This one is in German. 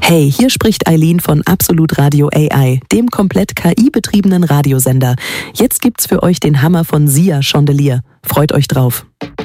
Hey, hier spricht Eileen von Absolut Radio AI, dem komplett KI-betriebenen Radiosender. Jetzt gibt's für euch den Hammer von Sia Chandelier. Freut euch drauf.